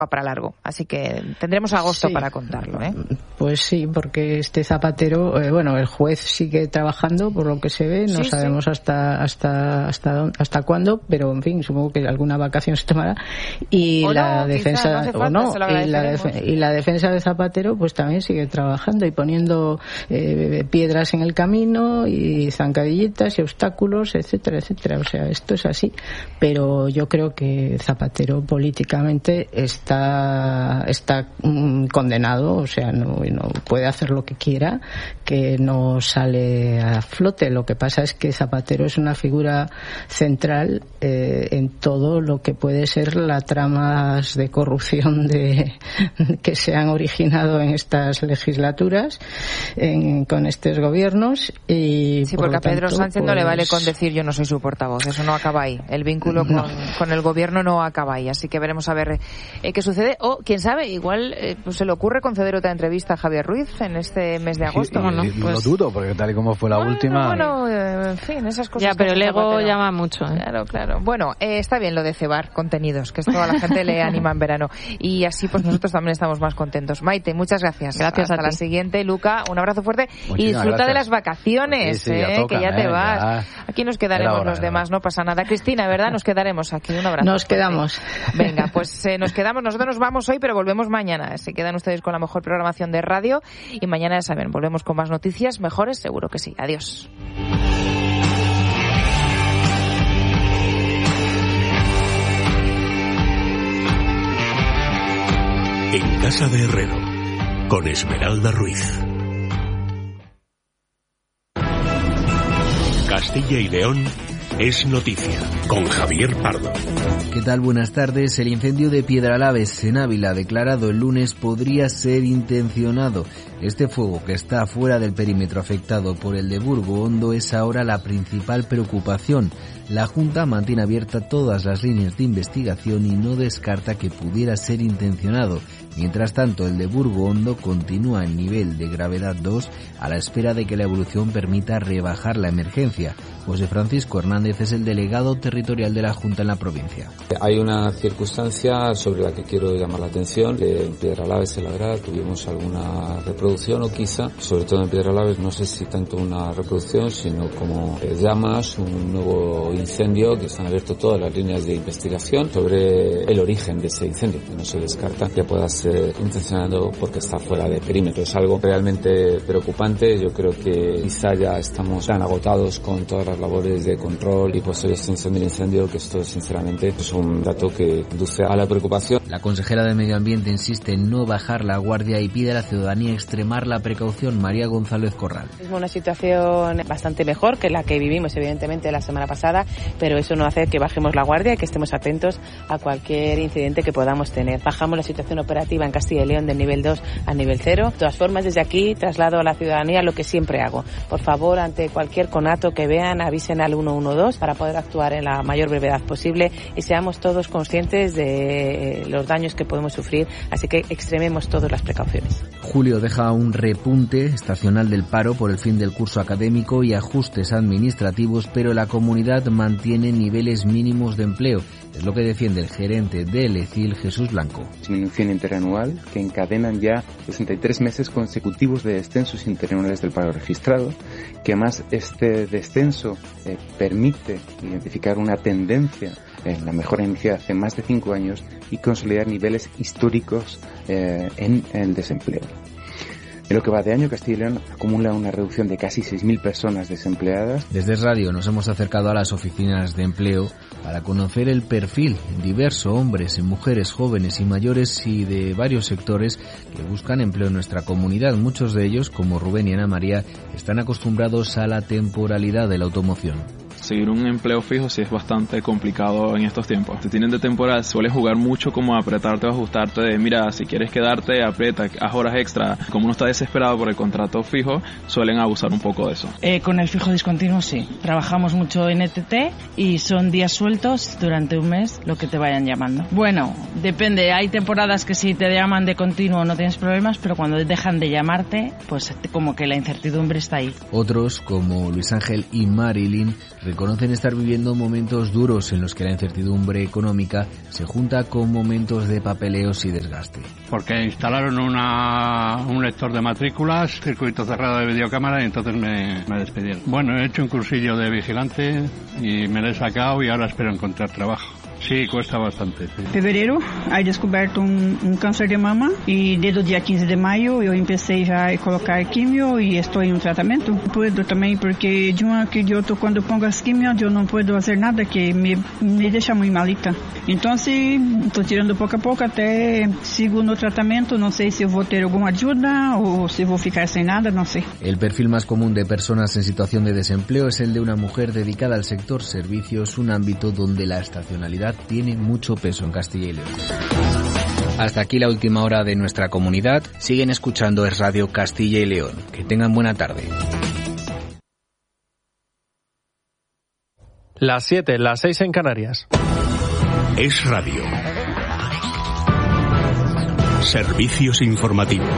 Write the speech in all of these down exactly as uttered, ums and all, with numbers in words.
para largo, así que tendremos agosto sí, para contarlo, ¿eh? Pues sí, porque este Zapatero, eh, bueno, el juez sigue trabajando por lo que se ve, no sí, sabemos sí. hasta hasta hasta hasta cuándo, pero en fin, supongo que alguna vacación se tomará y o la no, defensa quizá, no hace o falta, no se lo y la, agradeceremos. y la defensa de Zapatero pues también sigue trabajando y poniendo eh, piedras en el camino y zancadillitas y obstáculos, etcétera, etcétera. O sea, esto es así, pero yo creo que Zapatero políticamente está está está mm, condenado, o sea, no, no puede hacer lo que quiera, que no sale a flote. Lo que pasa es que Zapatero es una figura central eh, en todo lo que puede ser las tramas de corrupción de que se han originado en estas legislaturas en, con estos gobiernos y sí, por porque lo a Pedro tanto, Sánchez pues, no le vale con decir yo no soy su portavoz, eso no acaba ahí, el vínculo con, no. con el gobierno no acaba ahí, así que veremos a ver eh, qué sucede, o quién sabe, igual eh, pues se le ocurre conceder otra entrevista a Javier Ruiz en este mes de agosto, sí, ¿o no? Lo Pues, dudo, porque tal y como fue la bueno, última... Bueno, eh, en fin, esas cosas... Ya, pero el ego Zapatero. llama mucho, ¿eh? Claro, claro. Bueno, eh, está bien lo de cebar contenidos, que esto a la gente le anima en verano. Y así pues nosotros también estamos más contentos. Maite, muchas gracias. Gracias Hasta a la ti. siguiente. Luca, un abrazo fuerte. Muchísimas y disfruta gracias. de las vacaciones, Sí, sí, ya eh, tocan, que ya te eh, vas. ya. Aquí nos quedaremos Era hora, los era demás, hora. no pasa nada. Cristina, ¿verdad? Nos quedaremos aquí. Un abrazo. Nos fuerte. quedamos. Venga, pues eh, nos quedamos. Nosotros nos vamos hoy, pero volvemos mañana. Se quedan ustedes con la mejor programación de radio. Y mañana, ya saben, volvemos con más noticias mejores, seguro que sí. Adiós. En Casa de Herrero, con Esmeralda Ruiz. Castilla y León es noticia, con Javier Pardo. ¿Qué tal? Buenas tardes. El incendio de Piedralaves en Ávila, declarado el lunes, podría ser intencionado. Este fuego, que está fuera del perímetro afectado por el de Burgo Hondo, es ahora la principal preocupación. La Junta mantiene abiertas todas las líneas de investigación y no descarta que pudiera ser intencionado. Mientras tanto, el de Burgo Hondo continúa en nivel de gravedad dos a la espera de que la evolución permita rebajar la emergencia. José Francisco Hernández es el delegado territorial de la Junta en la provincia. Hay una circunstancia sobre la que quiero llamar la atención, que en Piedralaves en la Vera tuvimos alguna reproducción, o quizá, sobre todo en Piedralaves, no sé si tanto una reproducción, sino como llamas, un nuevo incendio, que están abiertas todas las líneas de investigación sobre el origen de ese incendio, que no se descarta que pueda ser intencionado porque está fuera de perímetro. Es algo realmente preocupante. Yo creo que quizá ya estamos tan agotados con todas las labores de control y posterior extinción del incendio, que esto sinceramente es un dato que conduce a la preocupación. La consejera de Medio Ambiente insiste en no bajar la guardia y pide a la ciudadanía extremar la precaución. María González Corral. Es una situación bastante mejor que la que vivimos evidentemente la semana pasada, pero eso no hace que bajemos la guardia y que estemos atentos a cualquier incidente que podamos tener. Bajamos la situación operativa en Castilla y León del nivel dos al nivel cero. De todas formas, desde aquí traslado a la ciudadanía lo que siempre hago. Por favor, ante cualquier conato que vean, avisen al uno uno dos para poder actuar en la mayor brevedad posible y seamos todos conscientes de los daños que podemos sufrir, así que extrememos todas las precauciones. Julio deja un repunte estacional del paro por el fin del curso académico y ajustes administrativos, pero la comunidad mantiene niveles mínimos de empleo. Es lo que defiende el gerente del E C I L, Jesús Blanco. Disminución interanual que encadenan ya sesenta y tres meses consecutivos de descensos interanuales del paro registrado, que además este descenso eh, permite identificar una tendencia en la mejora iniciada hace más de cinco años y consolidar niveles históricos eh, en el desempleo. En lo que va de año, Castilla y León acumula una reducción de casi seis mil personas desempleadas. Desde Radio nos hemos acercado a las oficinas de empleo para conocer el perfil diverso, hombres y mujeres, jóvenes y mayores y de varios sectores que buscan empleo en nuestra comunidad. Muchos de ellos, como Rubén y Ana María, están acostumbrados a la temporalidad de la automoción. Conseguir un empleo fijo sí es bastante complicado en estos tiempos. Si tienen de temporada, suele jugar mucho como apretarte o ajustarte de, mira, si quieres quedarte, aprieta, haz horas extra. Como uno está desesperado por el contrato fijo, suelen abusar un poco de eso. Eh, con el fijo discontinuo sí. Trabajamos mucho en E T T y son días sueltos durante un mes lo que te vayan llamando. Bueno, depende. Hay temporadas que si te llaman de continuo no tienes problemas, pero cuando dejan de llamarte, pues como que la incertidumbre está ahí. Otros, como Luis Ángel y Marilyn, reconocen estar viviendo momentos duros en los que la incertidumbre económica se junta con momentos de papeleos y desgaste. Porque instalaron una, un lector de matrículas, circuito cerrado de videocámara y entonces me, me despidieron. Bueno, he hecho un cursillo de vigilante y me lo he sacado y ahora espero encontrar trabajo. Sí, cuesta bastante. Sí. Fevereiro, aí descoberto um, um câncer de mama e desde o dia quinze de maio eu empecei já a colocar quimio e estou em um tratamento. Puedo também porque de um ano que de outro quando pongo as quimio eu não puedo fazer nada que me, me deixa muito malita. Então estou tirando pouco a pouco até sigo no tratamento, não sei se eu vou ter alguma ajuda ou se vou ficar sem nada, não sei. El perfil más común de personas en situación de desempleo es el de una mujer dedicada al sector servicios, un ámbito donde la estacionalidad tiene mucho peso en Castilla y León. Hasta aquí la última hora de nuestra comunidad. Siguen escuchando Es Radio Castilla y León. Que tengan buena tarde. Las siete, las seis en Canarias. Es Radio. Servicios informativos.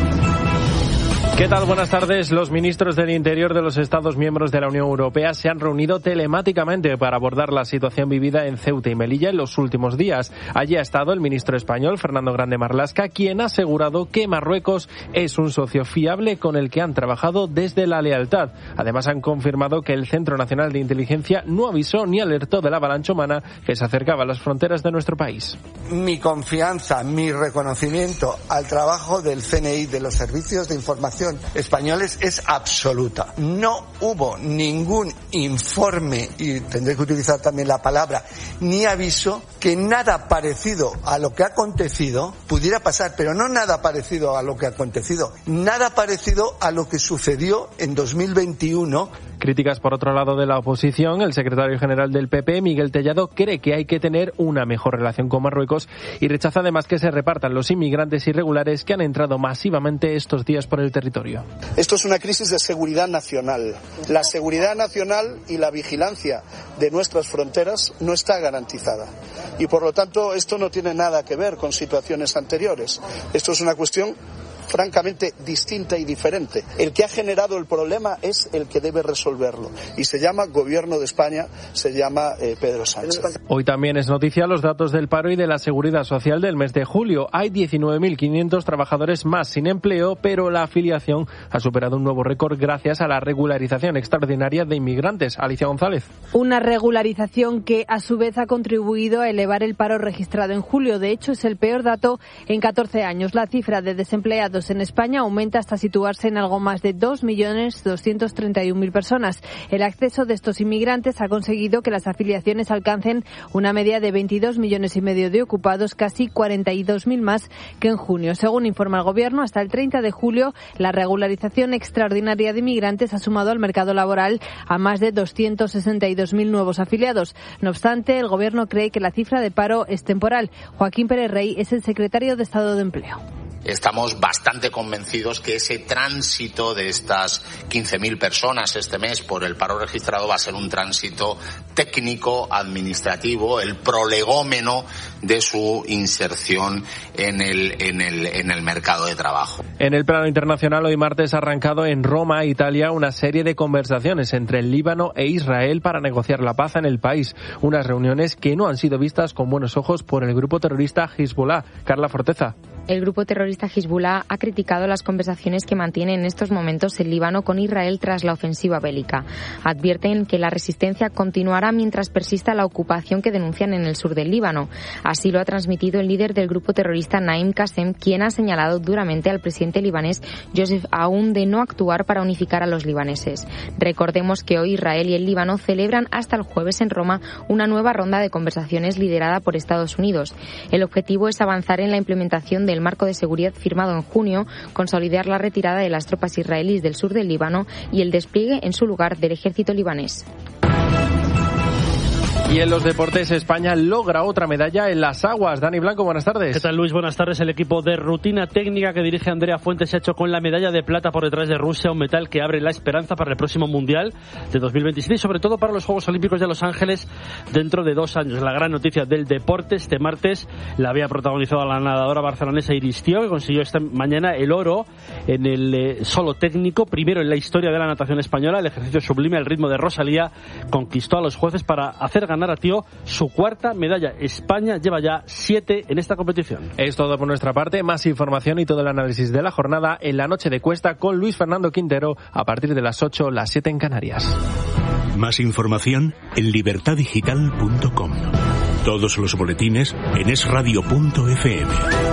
¿Qué tal? Buenas tardes. Los ministros del Interior de los Estados miembros de la Unión Europea se han reunido telemáticamente para abordar la situación vivida en Ceuta y Melilla en los últimos días. Allí ha estado el ministro español, Fernando Grande Marlaska, quien ha asegurado que Marruecos es un socio fiable con el que han trabajado desde la lealtad. Además, han confirmado que el Centro Nacional de Inteligencia no avisó ni alertó de la avalancha humana que se acercaba a las fronteras de nuestro país. Mi confianza, mi reconocimiento al trabajo del C N I, de los servicios de información españoles, es absoluta. No hubo ningún informe, y tendré que utilizar también la palabra, ni aviso que nada parecido a lo que ha acontecido pudiera pasar, pero no nada parecido a lo que ha acontecido, nada parecido a lo que sucedió en dos mil veintiuno. Críticas, por otro lado, de la oposición. El secretario general del P P, Miguel Tellado, cree que hay que tener una mejor relación con Marruecos y rechaza además que se repartan los inmigrantes irregulares que han entrado masivamente estos días por el territorio. Esto es una crisis de seguridad nacional. La seguridad nacional y la vigilancia de nuestras fronteras no está garantizada. Y por lo tanto, esto no tiene nada que ver con situaciones anteriores. Esto es una cuestión francamente distinta y diferente. El que ha generado el problema es el que debe resolverlo y se llama Gobierno de España, se llama eh, Pedro Sánchez. Hoy también es noticia los datos del paro y de la seguridad social del mes de julio. Hay diecinueve mil quinientos trabajadores más sin empleo, pero la afiliación ha superado un nuevo récord gracias a la regularización extraordinaria de inmigrantes. Alicia González. Una regularización que a su vez ha contribuido a elevar el paro registrado en julio. De hecho, es el peor dato en catorce años. La cifra de desempleados en España aumenta hasta situarse en algo más de dos millones doscientos treinta y un mil personas. El acceso de estos inmigrantes ha conseguido que las afiliaciones alcancen una media de veintidós millones y medio de ocupados, casi cuarenta y dos mil más que en junio. Según informa el Gobierno, hasta el treinta de julio la regularización extraordinaria de inmigrantes ha sumado al mercado laboral a más de doscientos sesenta y dos mil nuevos afiliados. No obstante, el Gobierno cree que la cifra de paro es temporal. Joaquín Pérez Rey es el secretario de Estado de Empleo. Estamos bastante convencidos que ese tránsito de estas quince mil personas este mes por el paro registrado va a ser un tránsito técnico, administrativo, el prolegómeno de su inserción en el, en el, en el mercado de trabajo. En el plano internacional, hoy martes ha arrancado en Roma, Italia, una serie de conversaciones entre el Líbano e Israel para negociar la paz en el país. Unas reuniones que no han sido vistas con buenos ojos por el grupo terrorista Hezbollah. Carla Forteza. El grupo terrorista Hezbollah ha criticado las conversaciones que mantiene en estos momentos el Líbano con Israel tras la ofensiva bélica. Advierten que la resistencia continuará mientras persista la ocupación que denuncian en el sur del Líbano. Así lo ha transmitido el líder del grupo terrorista Naim Qassem, quien ha señalado duramente al presidente libanés Joseph Aoun de no actuar para unificar a los libaneses. Recordemos que hoy Israel y el Líbano celebran hasta el jueves en Roma una nueva ronda de conversaciones liderada por Estados Unidos. El objetivo es avanzar en la implementación del marco de seguridad firmado en junio, consolidar la retirada de las tropas israelíes del sur del Líbano y el despliegue en su lugar del ejército libanés. Y en los deportes, España logra otra medalla en las aguas. Dani Blanco, buenas tardes. ¿Qué tal, Luis? Buenas tardes. El equipo de rutina técnica que dirige Andrea Fuentes se ha hecho con la medalla de plata por detrás de Rusia, un metal que abre la esperanza para el próximo Mundial de dos mil veintisiete y sobre todo para los Juegos Olímpicos de Los Ángeles dentro de dos años. La gran noticia del deporte este martes la había protagonizado la nadadora barcelonesa Iris Tío, que consiguió esta mañana el oro en el eh, solo técnico, primero en la historia de la natación española, el ejercicio sublime al ritmo de Rosalía conquistó a los jueces para hacer ganar a Tío su cuarta medalla. España lleva ya siete en esta competición. Es todo por nuestra parte. Más información y todo el análisis de la jornada en la noche de Cuesta con Luis Fernando Quintero a partir de las ocho, las siete en Canarias. Más información en libertad digital punto com. Todos los boletines en es radio punto efe eme.